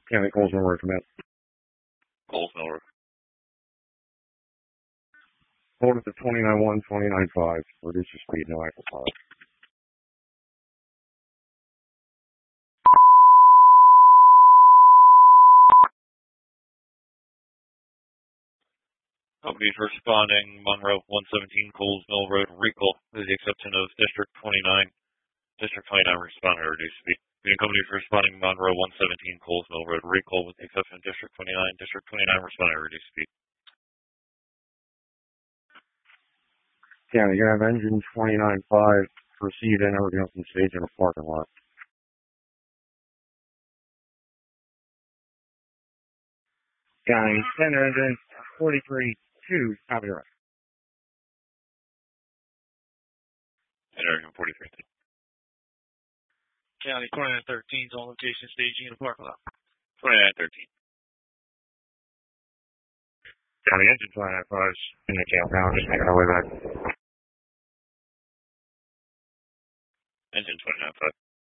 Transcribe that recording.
County Colesville Road, command. Colesville Road. Hold it to 29.1, 29.5. Reduce your speed, no active fire. Companies responding, Monroe 117 Coles Mill Road, recall, with the exception of District 29. District 29 responding to reduced speed. Companies responding, Monroe 117 Coles Mill Road, recall, with the exception of District 29. District 29 responding to reduced speed. County, you have engine 29.5 proceed and everything else in the stage in a parking lot. County, send engine 43.2, copy right. Engine 43. County 2913 is on location staging in the parking lot. 2913. County, engine 29.5 is in the camp now, just making our way back. Engine 29.5.